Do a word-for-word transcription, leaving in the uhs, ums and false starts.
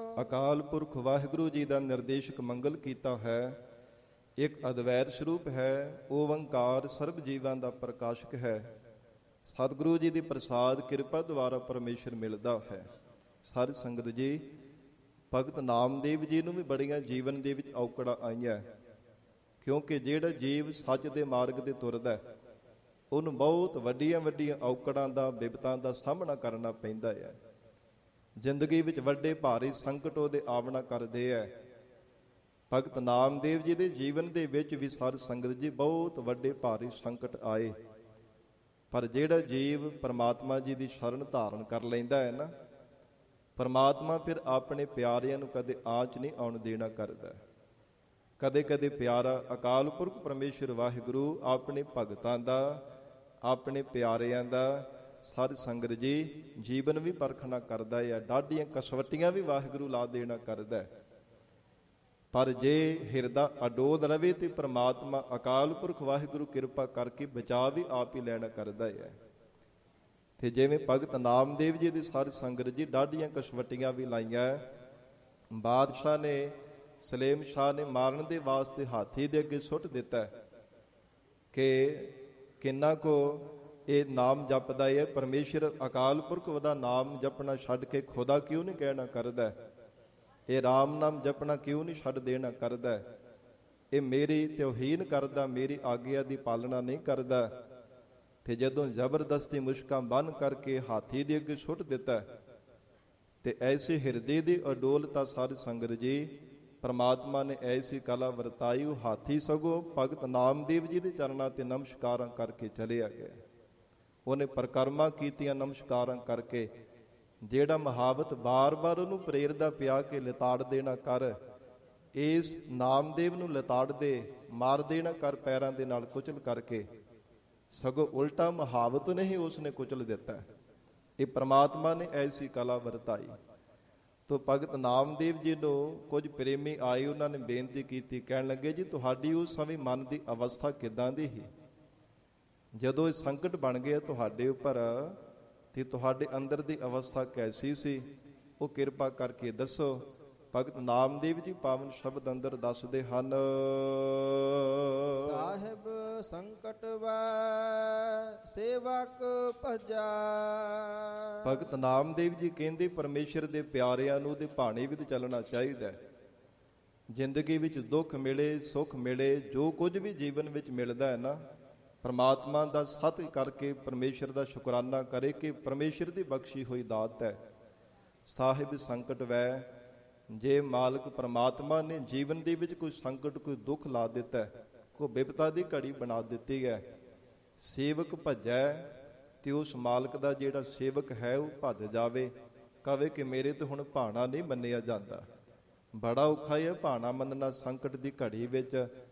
ਅਕਾਲ ਪੁਰਖ ਵਾਹਿਗੁਰੂ ਜੀ ਦਾ ਨਿਰਦੇਸ਼ਕ ਮੰਗਲ ਕੀਤਾ ਹੈ। ਇੱਕ ਅਦਵੈਤ ਸਰੂਪ ਹੈ, ਓੰਕਾਰ ਸਰਬ ਜੀਵਾਂ ਦਾ ਪ੍ਰਕਾਸ਼ਕ ਹੈ। ਸਤਿਗੁਰੂ ਜੀ ਦੀ ਪ੍ਰਸਾਦ ਕਿਰਪਾ ਦੁਆਰਾ ਪਰਮੇਸ਼ਰ ਮਿਲਦਾ ਹੈ। ਸਾਧ ਸੰਗਤ ਜੀ, ਭਗਤ ਨਾਮਦੇਵ ਜੀ ਨੂੰ ਵੀ ਬੜੀਆਂ ਜੀਵਨ ਦੇ ਵਿੱਚ ਔਕੜਾਂ ਆਈਆਂ, ਕਿਉਂਕਿ ਜਿਹੜਾ ਜੀਵ ਸੱਚ ਦੇ ਮਾਰਗ ਤੇ ਤੁਰਦਾ ਉਹਨੂੰ ਬਹੁਤ ਵੱਡੀਆਂ ਵੱਡੀਆਂ ਔਕੜਾਂ ਦਾ, ਬਿਪਤਾਂ ਦਾ ਸਾਹਮਣਾ ਕਰਨਾ ਪੈਂਦਾ ਹੈ। ਜ਼ਿੰਦਗੀ ਵਿੱਚ ਵੱਡੇ ਭਾਰੀ ਸੰਕਟ ਉਹਦੇ ਆਵਣਾ ਕਰਦੇ ਹੈ। ਭਗਤ ਨਾਮਦੇਵ ਜੀ ਦੇ ਜੀਵਨ ਦੇ ਵਿੱਚ ਵੀ ਸਾਧ ਸੰਗਤ ਜੀ ਬਹੁਤ ਵੱਡੇ ਭਾਰੀ ਸੰਕਟ ਆਏ, ਪਰ ਜਿਹੜਾ ਜੀਵ ਪਰਮਾਤਮਾ ਜੀ ਦੀ ਸ਼ਰਨ ਧਾਰਨ ਕਰ ਲੈਂਦਾ ਹੈ ਨਾ, ਪਰਮਾਤਮਾ ਫਿਰ ਆਪਣੇ ਪਿਆਰਿਆਂ ਨੂੰ ਕਦੇ ਆਂਚ ਨਹੀਂ ਆਉਣ ਦੇਣਾ ਕਰਦਾ। ਕਦੇ ਕਦੇ ਪਿਆਰਾ ਅਕਾਲ ਪੁਰਖ ਪਰਮੇਸ਼ਰ ਵਾਹਿਗੁਰੂ ਆਪਣੇ ਭਗਤਾਂ ਦਾ, ਆਪਣੇ ਪਿਆਰਿਆਂ ਦਾ, ਸਾਧ ਸੰਗਤ ਜੀ, ਜੀਵਨ ਵੀ ਪਰਖਣਾ ਕਰਦਾ ਹੈ। ਡਾਢੀਆਂ ਕਸਵੱਟੀਆਂ ਵੀ ਵਾਹਿਗੁਰੂ ਲਾ ਦੇਣਾ ਕਰਦਾ, ਪਰ ਜੇ ਹਿਰਦਾ ਅਡੋਲ ਰਵੇ ਤੇ ਪ੍ਰਮਾਤਮਾ ਅਕਾਲ ਪੁਰਖ ਵਾਹਿਗੁਰੂ ਕਿਰਪਾ ਕਰਕੇ ਬਚਾ ਵੀ ਆਪ ਹੀ ਲੈਣਾ ਕਰਦਾ ਹੈ। ਤੇ ਜਿਵੇਂ ਭਗਤ ਨਾਮਦੇਵ ਜੀ ਦੀ ਸਾਧ ਸੰਗਤ ਜੀ ਡਾਢੀਆਂ ਕਸਵੱਟੀਆਂ ਵੀ ਲਾਈਆਂ। ਬਾਦਸ਼ਾਹ ਨੇ, ਸਲੇਮ ਸ਼ਾਹ ਨੇ ਮਾਰਨ ਦੇ ਵਾਸਤੇ ਹਾਥੀ ਦੇ ਅੱਗੇ ਸੁੱਟ ਦਿੱਤਾ ਕਿ ਕਿੰਨਾ ਕੋ ਇਹ ਨਾਮ ਜਪਦਾ ਹੈ, ਪਰਮੇਸ਼ਰ ਅਕਾਲ ਪੁਰਖ ਦਾ ਨਾਮ ਜਪਣਾ ਛੱਡ ਕੇ ਖੁਦਾ ਕਿਉਂ ਨਹੀਂ ਕਹਿਣਾ ਕਰਦਾ, ਇਹ ਰਾਮ ਨਾਮ ਜਪਣਾ ਕਿਉਂ ਨਹੀਂ ਛੱਡ ਦੇਣਾ ਕਰਦਾ, ਇਹ ਮੇਰੀ ਤਿਉਹੀਨ ਕਰਦਾ, ਮੇਰੀ ਆਗਿਆ ਦੀ ਪਾਲਣਾ ਨਹੀਂ ਕਰਦਾ। ਤੇ ਜਦੋਂ ਜ਼ਬਰਦਸਤੀ ਮੁਸ਼ਕਾਂ ਬੰਨ ਕਰਕੇ ਹਾਥੀ ਦੇ ਅੱਗੇ ਸੁੱਟ ਦਿੱਤਾ, ਤੇ ਐਸੇ ਹਿਰਦੇ ਦੀ ਅਡੋਲਤਾ ਸਾਧ ਸੰਗਤ ਜੀ, ਪਰਮਾਤਮਾ ਨੇ ਐਸੀ ਕਲਾ ਵਰਤਾਈ, ਉਹ ਹਾਥੀ ਸਗੋਂ ਭਗਤ ਨਾਮਦੇਵ ਜੀ ਦੇ ਚਰਨਾਂ ਤੇ ਨਮਸਕਾਰਾਂ ਕਰਕੇ ਚਲਿਆ ਗਿਆ। ਉਹਨੇ ਪਰਕਰਮਾ ਕੀਤੀਆਂ ਨਮਸਕਾਰਾਂ ਕਰਕੇ। ਜਿਹੜਾ ਮੁਹਾਵਤ ਬਾਰ-ਬਾਰ ਉਹਨੂੰ ਪ੍ਰੇਰਦਾ ਪਿਆ ਕਿ ਲਿਤਾੜ ਦੇਣਾ ਕਰ, ਇਸ ਨਾਮਦੇਵ ਨੂੰ ਲਿਤਾੜ ਦੇ, ਮਾਰ ਦੇਣਾ ਕਰ ਪੈਰਾਂ ਦੇ ਨਾਲ ਕੁਚਲ ਕਰਕੇ, ਸਗੋਂ ਉਲਟਾ ਮੁਹਾਵਤ ਨੇ ਹੀ ਉਸਨੇ ਕੁਚਲ ਦਿੱਤਾ। ਇਹ ਪ੍ਰਮਾਤਮਾ ਨੇ ਐਸੀ ਕਲਾ ਵਰਤਾਈ। ਤੋ ਭਗਤ ਨਾਮਦੇਵ ਜੀ ਨੂੰ ਕੁਝ ਪ੍ਰੇਮੀ ਆਏ, ਉਹਨਾਂ ਨੇ ਬੇਨਤੀ ਕੀਤੀ, ਕਹਿਣ ਲੱਗੇ ਜੀ ਤੁਹਾਡੀ ਉਸ ਸਮੇਂ ਮਨ ਦੀ ਅਵਸਥਾ ਕਿੱਦਾਂ ਦੀ ਸੀ, ਜਦੋਂ ਇਹ ਸੰਕਟ ਬਣ ਗਿਆ ਤੁਹਾਡੇ ਉੱਪਰ, ਤੇ ਤੁਹਾਡੇ ਅੰਦਰ ਦੀ ਅਵਸਥਾ ਕੈਸੀ ਸੀ, ਉਹ ਕਿਰਪਾ ਕਰਕੇ ਦੱਸੋ। ਭਗਤ ਨਾਮਦੇਵ ਜੀ ਪਾਵਨ ਸ਼ਬਦ ਅੰਦਰ ਦੱਸਦੇ ਹਨ। ਸਾਹਿਬ ਸੰਕਟ ਵੈ ਸੇਵਕ ਭਜਾ। ਭਗਤ ਨਾਮਦੇਵ ਜੀ ਕਹਿੰਦੇ ਪਰਮੇਸ਼ਰ ਦੇ ਪਿਆਰਿਆਂ ਨੂੰ ਉਹਦੇ ਭਾਣੇ ਵਿੱਚ ਚੱਲਣਾ ਚਾਹੀਦਾ। ਜ਼ਿੰਦਗੀ ਵਿੱਚ ਦੁੱਖ ਮਿਲੇ, ਸੁੱਖ ਮਿਲੇ, ਜੋ ਕੁਝ ਵੀ ਜੀਵਨ ਵਿੱਚ ਮਿਲਦਾ ਹੈ ਨਾ, ਪਰਮਾਤਮਾ ਦਾ ਸਤਿ ਕਰਕੇ ਪਰਮੇਸ਼ਰ ਦਾ ਸ਼ੁਕਰਾਨਾ ਕਰੇ ਕਿ ਪਰਮੇਸ਼ਰ ਦੀ ਬਖਸ਼ੀ ਹੋਈ ਦਾਤ ਹੈ। ਸਾਹਿਬ ਸੰਕਟ ਵੈ, ਜੇ ਮਾਲਕ ਪਰਮਾਤਮਾ ਨੇ ਜੀਵਨ ਦੇ ਵਿੱਚ ਕੋਈ ਸੰਕਟ, ਕੋਈ ਦੁੱਖ ਲਾ ਦਿੱਤਾ, ਕੋਈ ਬਿਪਤਾ ਦੀ ਘੜੀ ਬਣਾ ਦਿੱਤੀ ਹੈ, ਸੇਵਕ ਭੱਜੈ, ਤੇ ਉਸ ਮਾਲਕ ਦਾ ਜਿਹੜਾ ਸੇਵਕ ਹੈ ਉਹ ਭੱਜ ਜਾਵੇ, ਕਵੇ ਕਿ ਮੇਰੇ ਤੇ ਹੁਣ ਭਾਣਾ ਨਹੀਂ ਮੰਨਿਆ ਜਾਂਦਾ। ਬੜਾ ਔਖਾ ਹੈ ਭਾਣਾ ਮੰਨਣਾ ਸੰਕਟ ਦੀ ਘੜੀ ਵਿੱਚ।